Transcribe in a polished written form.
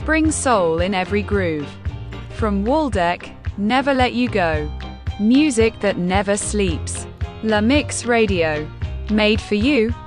Bring soul in every groove. From Waldeck, Never Let You Go. Music that never sleeps. La Mix Radio. Made for you,